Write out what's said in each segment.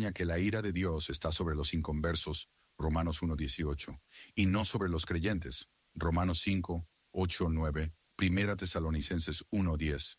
enseña que la ira de Dios está sobre los inconversos, Romanos 1:18, y no sobre los creyentes, Romanos 5:8-9, Primera Tesalonicenses 1:10,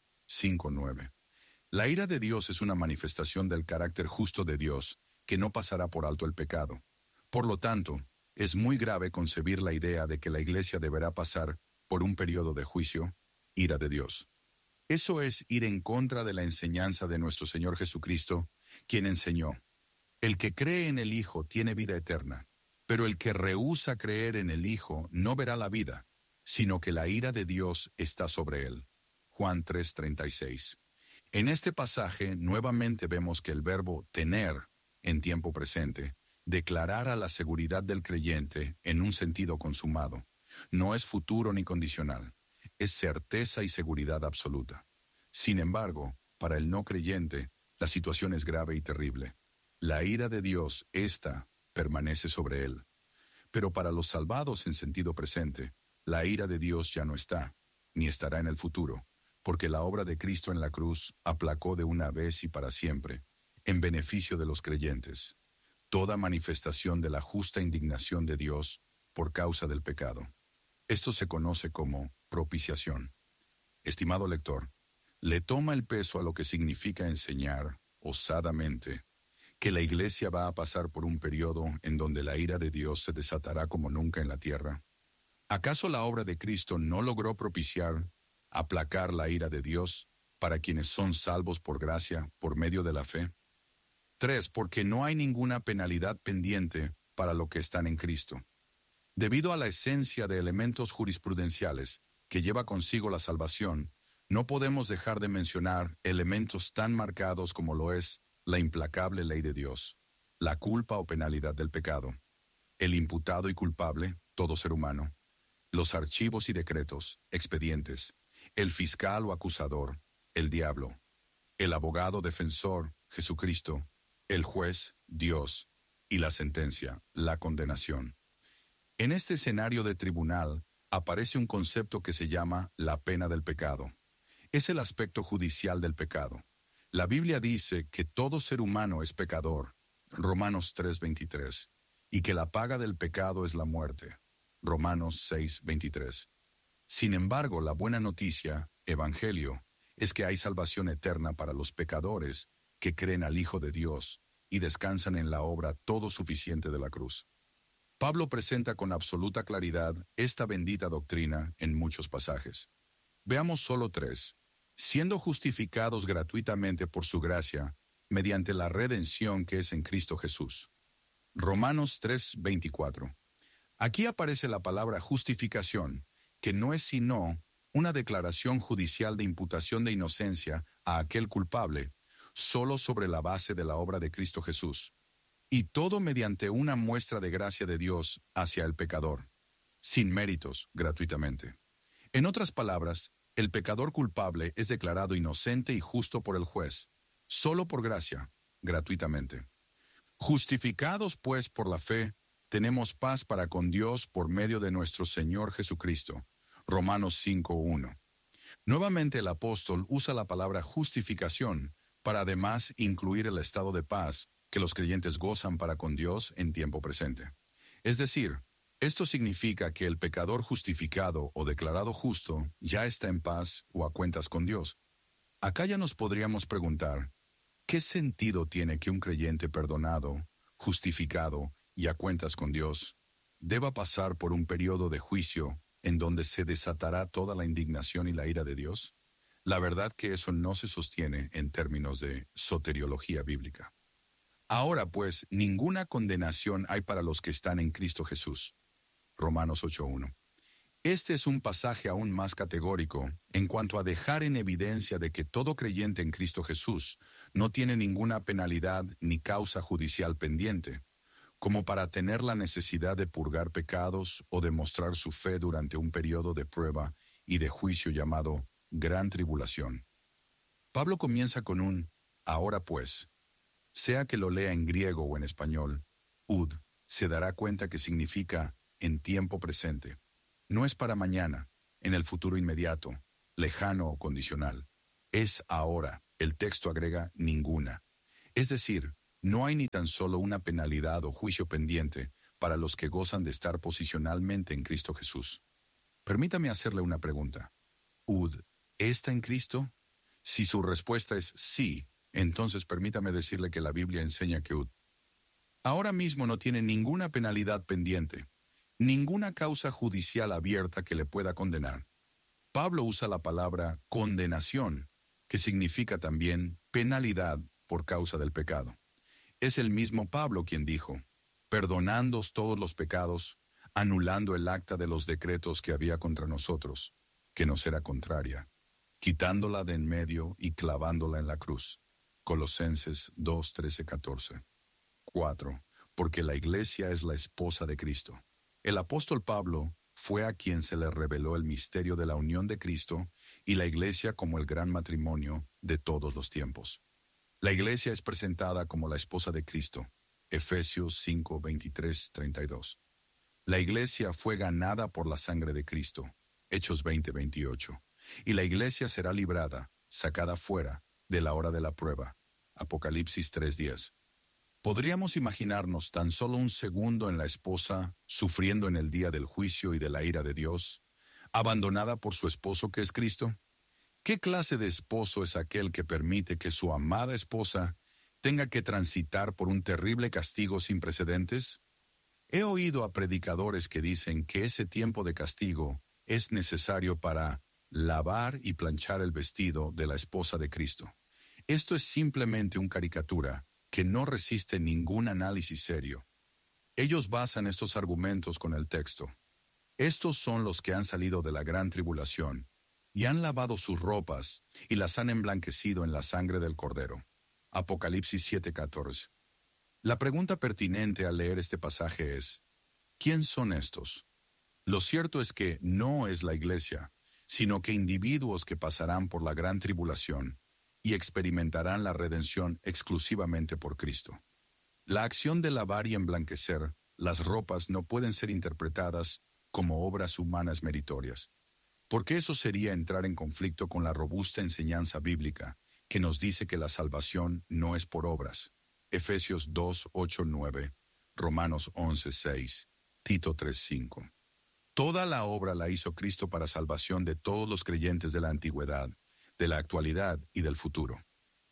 5:9. La ira de Dios es una manifestación del carácter justo de Dios, que no pasará por alto el pecado. Por lo tanto, es muy grave concebir la idea de que la Iglesia deberá pasar por un periodo de juicio, ira de Dios. Eso es ir en contra de la enseñanza de nuestro Señor Jesucristo, quien enseñó: el que cree en el Hijo tiene vida eterna, pero el que rehúsa creer en el Hijo no verá la vida, sino que la ira de Dios está sobre él. Juan 3:36. En este pasaje nuevamente vemos que el verbo tener, en tiempo presente, declarará la seguridad del creyente en un sentido consumado. No es futuro ni condicional, es certeza y seguridad absoluta. Sin embargo, para el no creyente, la situación es grave y terrible. La ira de Dios, esta, permanece sobre él. Pero para los salvados en sentido presente, la ira de Dios ya no está, ni estará en el futuro, porque la obra de Cristo en la cruz aplacó de una vez y para siempre, en beneficio de los creyentes, toda manifestación de la justa indignación de Dios por causa del pecado. Esto se conoce como propiciación. Estimado lector, le toma el peso a lo que significa enseñar, osadamente, que la Iglesia va a pasar por un periodo en donde la ira de Dios se desatará como nunca en la tierra. ¿Acaso la obra de Cristo no logró propiciar, aplacar la ira de Dios para quienes son salvos por gracia, por medio de la fe? 3. Porque no hay ninguna penalidad pendiente para los que están en Cristo. Debido a la esencia de elementos jurisprudenciales que lleva consigo la salvación, no podemos dejar de mencionar elementos tan marcados como lo es la implacable ley de Dios, la culpa o penalidad del pecado, el imputado y culpable, todo ser humano, los archivos y decretos, expedientes, el fiscal o acusador, el diablo, el abogado defensor, Jesucristo, el juez, Dios, y la sentencia, la condenación. En este escenario de tribunal aparece un concepto que se llama la pena del pecado. Es el aspecto judicial del pecado. La Biblia dice que todo ser humano es pecador, Romanos 3:23, y que la paga del pecado es la muerte, Romanos 6:23. Sin embargo, la buena noticia, Evangelio, es que hay salvación eterna para los pecadores que creen al Hijo de Dios y descansan en la obra todo suficiente de la cruz. Pablo presenta con absoluta claridad esta bendita doctrina en muchos pasajes. Veamos solo 3. Siendo justificados gratuitamente por su gracia, mediante la redención que es en Cristo Jesús. Romanos 3:24. Aquí aparece la palabra justificación, que no es sino una declaración judicial de imputación de inocencia a aquel culpable, solo sobre la base de la obra de Cristo Jesús, y todo mediante una muestra de gracia de Dios hacia el pecador, sin méritos, gratuitamente. En otras palabras, el pecador culpable es declarado inocente y justo por el juez, solo por gracia, gratuitamente. Justificados pues por la fe, tenemos paz para con Dios por medio de nuestro Señor Jesucristo. Romanos 5:1. Nuevamente el apóstol usa la palabra justificación para además incluir el estado de paz que los creyentes gozan para con Dios en tiempo presente. Es decir, esto significa que el pecador justificado o declarado justo ya está en paz o a cuentas con Dios. Acá ya nos podríamos preguntar, ¿qué sentido tiene que un creyente perdonado, justificado y a cuentas con Dios deba pasar por un periodo de juicio en donde se desatará toda la indignación y la ira de Dios? La verdad que eso no se sostiene en términos de soteriología bíblica. Ahora pues, ninguna condenación hay para los que están en Cristo Jesús. Romanos 8:1. Este es un pasaje aún más categórico en cuanto a dejar en evidencia de que todo creyente en Cristo Jesús no tiene ninguna penalidad ni causa judicial pendiente, como para tener la necesidad de purgar pecados o demostrar su fe durante un periodo de prueba y de juicio llamado Gran Tribulación. Pablo comienza con un ahora pues, sea que lo lea en griego o en español, ud, se dará cuenta que significa en tiempo presente. No es para mañana, en el futuro inmediato, lejano o condicional. Es ahora. El texto agrega ninguna. Es decir, No hay ni tan solo una penalidad o juicio pendiente para los que gozan de estar posicionalmente en Cristo Jesús. Permítame hacerle una pregunta. ¿Ud está en Cristo? Si su respuesta es sí, entonces permítame decirle que la Biblia enseña que Ud ahora mismo no tiene ninguna penalidad pendiente, ninguna causa judicial abierta que le pueda condenar. Pablo usa la palabra condenación, que significa también penalidad por causa del pecado. Es el mismo Pablo quien dijo, perdonándoos todos los pecados, anulando el acta de los decretos que había contra nosotros, que nos era contraria, quitándola de en medio y clavándola en la cruz. Colosenses 2, 13, 14. 4. Porque la iglesia es la esposa de Cristo. El apóstol Pablo fue a quien se le reveló el misterio de la unión de Cristo y la iglesia como el gran matrimonio de todos los tiempos. La iglesia es presentada como la esposa de Cristo. Efesios 5, 23, 32. La iglesia fue ganada por la sangre de Cristo. Hechos 20, 28. Y la iglesia será librada, sacada fuera, de la hora de la prueba. Apocalipsis 3, 10. ¿Podríamos imaginarnos tan solo un segundo en la esposa sufriendo en el día del juicio y de la ira de Dios, abandonada por su esposo que es Cristo? ¿Qué clase de esposo es aquel que permite que su amada esposa tenga que transitar por un terrible castigo sin precedentes? He oído a predicadores que dicen que ese tiempo de castigo es necesario para lavar y planchar el vestido de la esposa de Cristo. Esto es simplemente una caricatura que no resiste ningún análisis serio. Ellos basan estos argumentos con el texto. Estos son los que han salido de la gran tribulación y han lavado sus ropas y las han emblanquecido en la sangre del Cordero. Apocalipsis 7:14. La pregunta pertinente al leer este pasaje es, ¿quién son estos? Lo cierto es que no es la iglesia, sino que individuos que pasarán por la gran tribulación y experimentarán la redención exclusivamente por Cristo. La acción de lavar y emblanquecer las ropas no pueden ser interpretadas como obras humanas meritorias, porque eso sería entrar en conflicto con la robusta enseñanza bíblica que nos dice que la salvación no es por obras. Efesios 2, 8, 9, Romanos 11, 6, Tito 3, 5. Toda la obra la hizo Cristo para salvación de todos los creyentes de la antigüedad, de la actualidad y del futuro.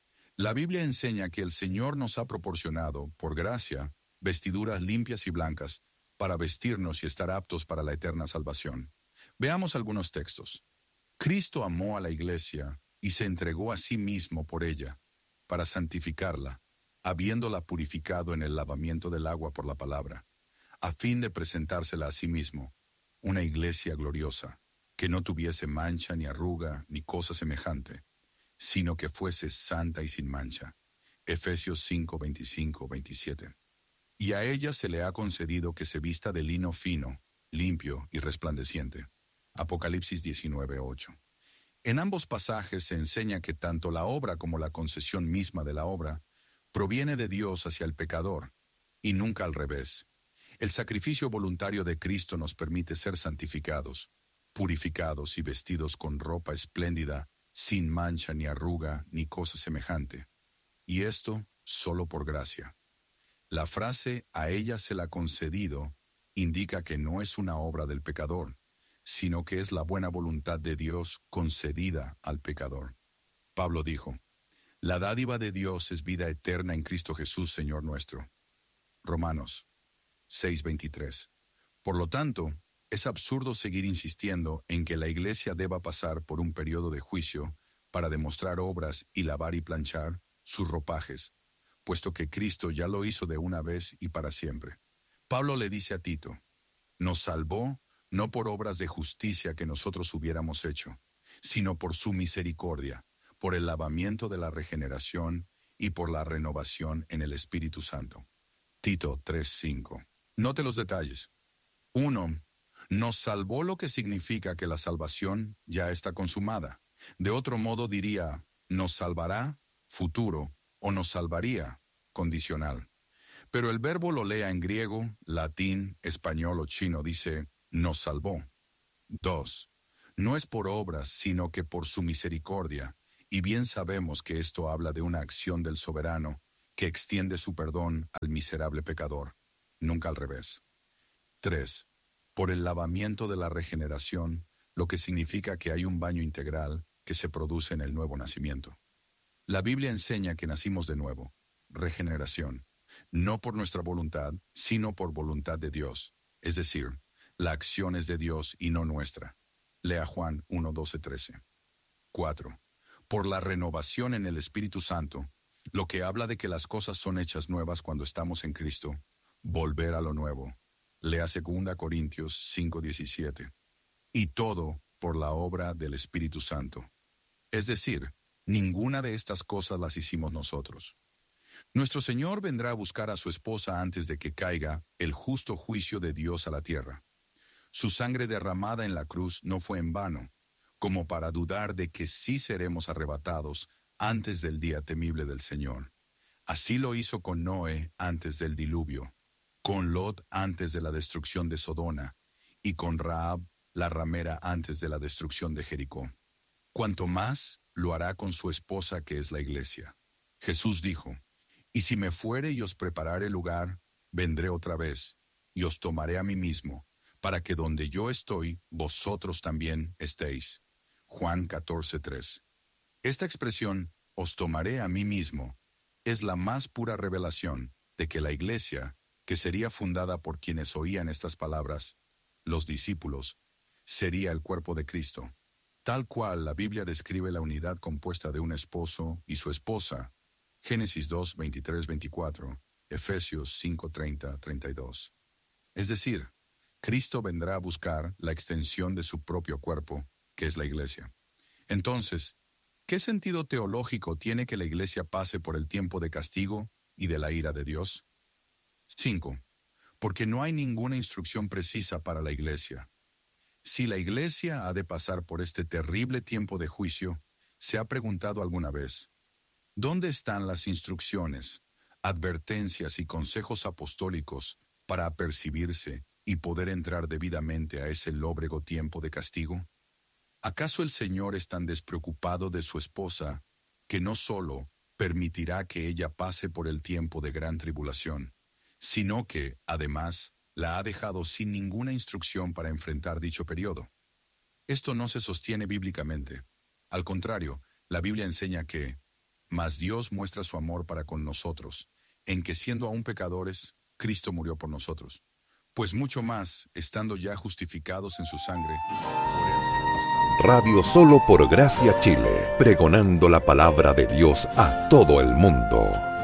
La Biblia enseña que el Señor nos ha proporcionado, por gracia, vestiduras limpias y blancas para vestirnos y estar aptos para la eterna salvación. Veamos algunos textos. Cristo amó a la iglesia y se entregó a sí mismo por ella, para santificarla, habiéndola purificado en el lavamiento del agua por la palabra, a fin de presentársela a sí mismo, una iglesia gloriosa, que no tuviese mancha ni arruga ni cosa semejante, sino que fuese santa y sin mancha. Efesios 5, 25, 27. Y a ella se le ha concedido que se vista de lino fino, limpio y resplandeciente. Apocalipsis 19, 8. En ambos pasajes se enseña que tanto la obra como la concesión misma de la obra proviene de Dios hacia el pecador, y nunca al revés. El sacrificio voluntario de Cristo nos permite ser santificados, purificados y vestidos con ropa espléndida, sin mancha ni arruga ni cosa semejante. Y esto solo por gracia. La frase «a ella se la ha concedido» indica que no es una obra del pecador, sino que es la buena voluntad de Dios concedida al pecador. Pablo dijo, «La dádiva de Dios es vida eterna en Cristo Jesús, Señor nuestro». Romanos 6:23. Por lo tanto, es absurdo seguir insistiendo en que la iglesia deba pasar por un periodo de juicio para demostrar obras y lavar y planchar sus ropajes, puesto que Cristo ya lo hizo de una vez y para siempre. Pablo le dice a Tito, nos salvó no por obras de justicia que nosotros hubiéramos hecho, sino por su misericordia, por el lavamiento de la regeneración y por la renovación en el Espíritu Santo. Tito 3:5. Note los detalles. 1. Nos salvó, lo que significa que la salvación ya está consumada. De otro modo diría, nos salvará, futuro, o nos salvaría, condicional. Pero el verbo lo lea en griego, latín, español o chino, dice, nos salvó. 2. No es por obras, sino que por su misericordia, y bien sabemos que esto habla de una acción del soberano, que extiende su perdón al miserable pecador, nunca al revés. 3. Por el lavamiento de la regeneración, lo que significa que hay un baño integral que se produce en el nuevo nacimiento. La Biblia enseña que nacimos de nuevo, regeneración, no por nuestra voluntad, sino por voluntad de Dios, es decir, la acción es de Dios y no nuestra. Lea Juan 1, 12, 13. 4. Por la renovación en el Espíritu Santo, lo que habla de que las cosas son hechas nuevas cuando estamos en Cristo, volver a lo nuevo. Lea 2 Corintios 5, 17. Y todo por la obra del Espíritu Santo. Es decir, ninguna de estas cosas las hicimos nosotros. Nuestro Señor vendrá a buscar a su esposa antes de que caiga el justo juicio de Dios a la tierra. Su sangre derramada en la cruz no fue en vano, como para dudar de que sí seremos arrebatados antes del día temible del Señor. Así lo hizo con Noé antes del diluvio, con Lot antes de la destrucción de Sodoma, y con Rahab, la ramera, antes de la destrucción de Jericó. Cuanto más lo hará con su esposa, que es la iglesia. Jesús dijo: y si me fuere y os preparare lugar, vendré otra vez, y os tomaré a mí mismo, para que donde yo estoy, vosotros también estéis. Juan 14:3. Esta expresión, os tomaré a mí mismo, es la más pura revelación de que la iglesia, que sería fundada por quienes oían estas palabras, los discípulos, sería el cuerpo de Cristo. Tal cual la Biblia describe la unidad compuesta de un esposo y su esposa, Génesis 2, 23, 24, Efesios 5, 30, 32. Es decir, Cristo vendrá a buscar la extensión de su propio cuerpo, que es la iglesia. Entonces, ¿qué sentido teológico tiene que la iglesia pase por el tiempo de castigo y de la ira de Dios? 5. Porque no hay ninguna instrucción precisa para la iglesia. Si la iglesia ha de pasar por este terrible tiempo de juicio, ¿se ha preguntado alguna vez: ¿dónde están las instrucciones, advertencias y consejos apostólicos para apercibirse y poder entrar debidamente a ese lóbrego tiempo de castigo? ¿Acaso el Señor es tan despreocupado de su esposa que no solo permitirá que ella pase por el tiempo de gran tribulación, sino que, además, la ha dejado sin ninguna instrucción para enfrentar dicho periodo? Esto no se sostiene bíblicamente. Al contrario, la Biblia enseña que mas Dios muestra su amor para con nosotros, en que siendo aún pecadores, Cristo murió por nosotros. Pues mucho más, estando ya justificados en su sangre, por él seremos salvos. Radio Solo por Gracia Chile, pregonando la palabra de Dios a todo el mundo.